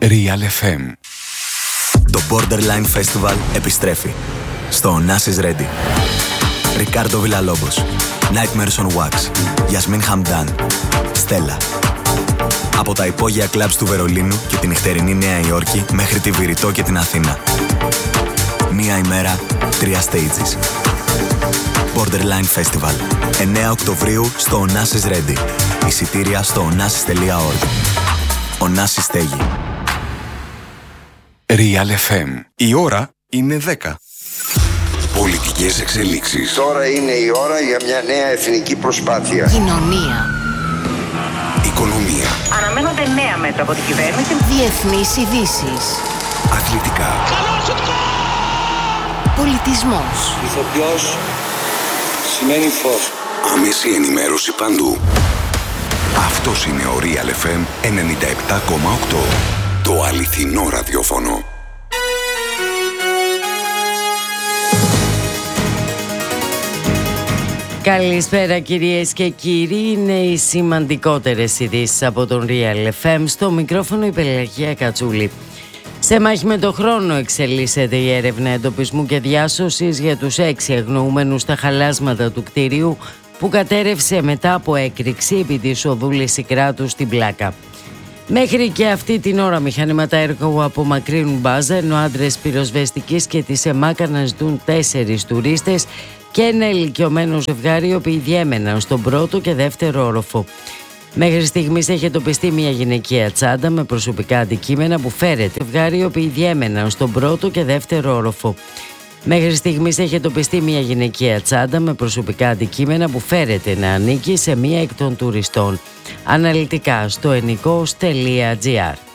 Real FM. Το Borderline Festival επιστρέφει στο Onassis Ready. Ρικάρντο Βιλαλόμπος, Nightmares on Wax, Γιασμίν Χαμντάν, Στέλλα. Από τα υπόγεια κλαμπς του Βερολίνου και την νυχτερινή Νέα Υόρκη μέχρι τη Βηρητό και την Αθήνα. Μία ημέρα, 3 stages. Borderline Festival, 9 Οκτωβρίου στο Onassis Ready. Εισιτήρια στο onassis.org. Onassis στέγη. Real FM. Η ώρα είναι 10. Πολιτικές εξελίξεις. Τώρα είναι η ώρα για μια νέα εθνική προσπάθεια. Κοινωνία. Οικονομία. Αναμένονται νέα μέτρα από την κυβέρνηση. Διεθνείς ειδήσεις. Αθλητικά. Πολιτισμός. Ηθοποιός σημαίνει φως. Άμεση ενημέρωση παντού. Αυτός είναι ο Real FM 97,8. Το αληθινό ραδιόφωνο. Καλησπέρα κυρίες και κύριοι, είναι οι σημαντικότερες ειδήσεις από τον Real FM. Στο μικρόφωνο η Πελαγία Κατσούλη. Σε μάχη με το χρόνο εξελίσσεται η έρευνα εντοπισμού και διάσωσης για τους 6 αγνοούμενους στα χαλάσματα του κτηρίου που κατέρευσε μετά από έκρηξη επί της οδού Λυσικράτου στην Πλάκα. Μέχρι και αυτή την ώρα μηχανήματα έργου απομακρύνουν μπάζα, ενώ άντρες πυροσβεστικής και της ΕΜΑΚ αναζητούν 4 τουρίστες και ένα ηλικιωμένο ζευγάρι, οι οποίοι διέμεναν στον πρώτο και δεύτερο όροφο. Μέχρι στιγμής έχει εντοπιστεί μια γυναικεία τσάντα με προσωπικά αντικείμενα που φέρεται. Ζευγάρι, οι οποίοι διέμεναν στον πρώτο και δεύτερο όροφο. Μέχρι στιγμής έχει εντοπιστεί μια γυναικεία τσάντα με προσωπικά αντικείμενα που φέρεται να ανήκει σε μία εκ των τουριστών. Αναλυτικά στο ennikos.gr.